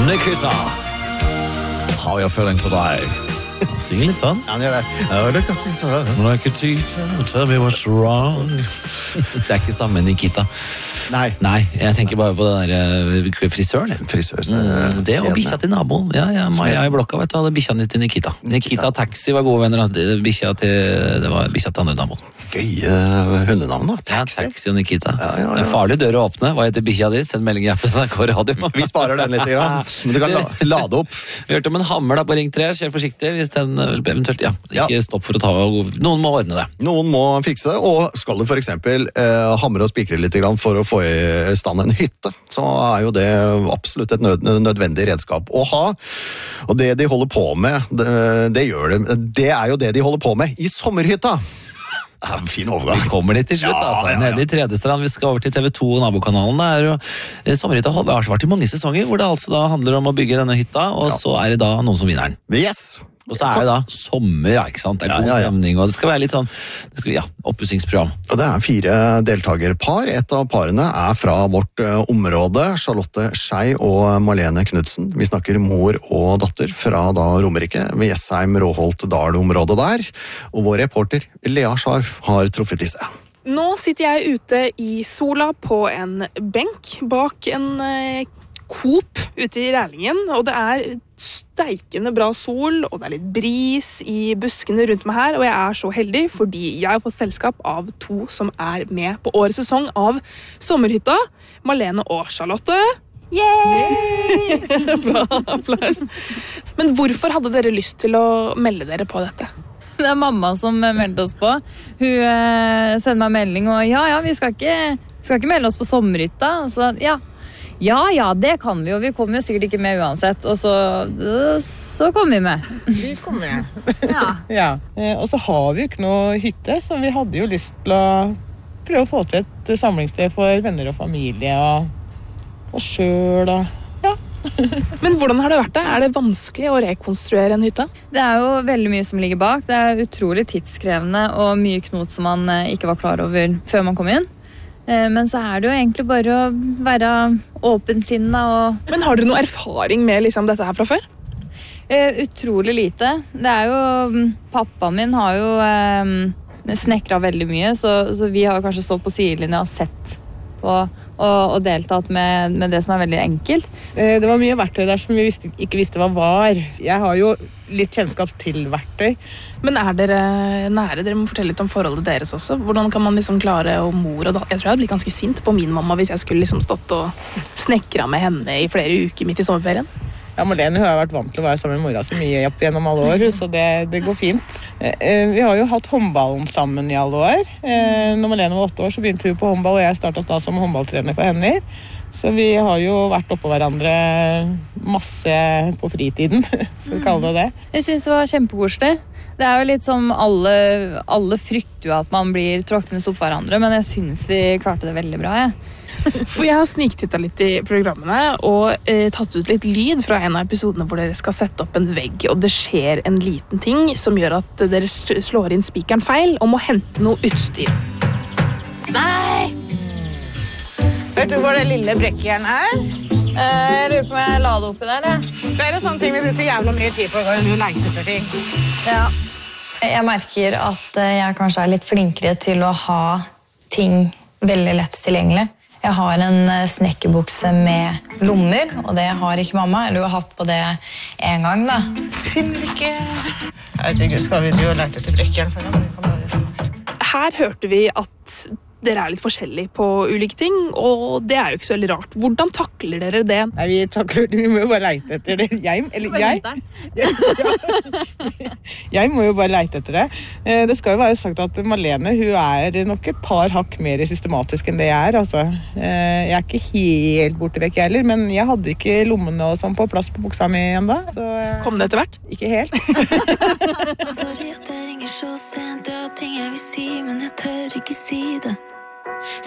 Nikita, how are you feeling today? Syng litt sånn. Ja, han gjør det. Nikita, tell me what's wrong. Det ikke samme Nikita. Nei. Nei, jeg tenker bare på den der frisøren. Frisør. Det og bikkja til naboen. Ja, Maja I blokka, vet du, hadde bikkja til Nikita. Nikita Taxi var gode venner, det var bikkja til andre naboen. Gøye hundenavn da. Taxi og Nikita. Ja. Det farlig dør å åpne. Hva heter bikkja ditt? Send melding I appen NRK Radio. Vi sparer den litt, men du kan lade opp. Vi hørte om en hammer da på Ring 3. Kjør forsiktig hvis den eventuelt, ikke stopp for å ta. Noen må ordne det. Noen må fikse det, og skal du for eksempel hamre og spikre litt for å få I stand en hytte, så jo det absolutt et nødvendig redskap å ha. Og det de holder på med, det jo det de holder på med I sommerhytta. Det en fin overgang. Vi kommer dit til slutt, altså. Nede I Tredjestrand, vi skal over til TV 2 og nabokanalen. Det sommerhytta har vært I mange sesonger, hvor det altså da handler om å bygge denne hytta, og så det da noen som vinner den. Yes! Og så det da sommer, ikke sant? Det god stemning, og det skal være litt sånn, oppussingsprogram. Og det 4 deltagerpar. Et av parene fra vårt område, Charlotte Skei og Marlene Knudsen. Vi snakker mor og datter fra da Romerike, ved Jessheim, Råholt, Dal-området der. Og vår reporter, Lea Scharf, har truffet disse. Nå sitter jeg ute I sola på en benk bak en Coop ute I Rælingen, og det steikende bra sol, og det litt bris I buskene rundt meg her, og jeg så heldig fordi jeg har fått selskap av 2 som med på årets sesong av Sommerhytta, Marlene og Charlotte. Yay! Bra applaus. Men hvorfor hadde dere lyst til å melde dere på dette? Det mamma som meldte oss på. Hun sendte meg melding, og vi skal ikke melde oss på Sommerhytta. Og så, Ja, det kan vi jo. Vi kommer jo sikkert ikke med uansett. Og så kommer vi med. Vi kommer med. Ja. Og så har vi jo ikke noe hytte, så vi hadde jo lyst til å prøve å få til et samlingssted for venner og familie og selv. Men hvordan har det vært det? Det vanskelig å rekonstruere en hytte? Det jo veldig mye som ligger bak. Det utrolig tidskrevende og mye knot som man ikke var klar over før man kom inn. Men så det jo egentlig bare å være åpensinnet og... Men har dere noe erfaring med dette her fra før? Utrolig lite. Det jo... Pappaen min har jo snekret veldig mye, så vi har kanskje stått på sidelinjen og sett på og deltatt med det som veldig enkelt. Det var mye verktøy der som vi ikke visste hva var. Jeg har jo litt kjennskap til verktøy. Men dere nære? Dere må fortelle litt om forholdet deres også. Hvordan kan man klare å mor og da? Jeg tror jeg hadde blitt ganske sint på min mamma hvis jeg skulle stått og snekret med henne I flere uker midt I sommerferien. Ja, Marlene hun har vært vant til å være sammen med mora så mye opp gjennom alle år, så det går fint. Vi har jo hatt håndballen sammen I alle år. Når Marlene var 8 år så begynte hun på håndball, og jeg startet da som håndballtrener for henne. Så vi har jo vært oppå hverandre masse på fritiden, skal vi kalle det. Jeg synes det var kjempekoselig. Det jo litt som alle frykter jo at man blir tråkkende opp hverandre, men jeg synes vi klarte det veldig bra, For jeg har sniktittet litt I programmene og tatt ut litt lyd fra en av episodene hvor dere skal sette opp en vegg, og det skjer en liten ting som gjør at dere slår inn spikeren feil og må hente noe utstyr. Nei! Vet du hvor det lille brekkjern Jeg lurer på om jeg la det oppi der, Det sånne ting vi bruker jævla mye tid på når vi leker etter ting. Ja. Jeg merker at jeg kanskje litt flinkere til å ha ting veldig lett tilgjengelig. Jeg har en snekkerbukse med lommer, og det har ikke mamma. Eller hun har hatt på det en gang, da. Finner ikke... Herregud, skal vi jo lete etter brekkjern for det? Her hørte vi at dere litt forskjellige på ulike ting, og det jo ikke så veldig rart. Hvordan takler dere det? Nei, vi må jo bare leite etter det. Jeg må jo bare leite etter det. Det skal jo være sagt at Marlene, hun nok et par hakk mer systematisk enn det jeg altså. Jeg ikke helt borte vekk heller, men jeg hadde ikke lommene og sånn på plass på buksa mi enda. Så, kom det etter hvert? Ikke helt. Sorry at jeg ringer så sent, jeg har ting jeg vil si, men jeg tør ikke si det.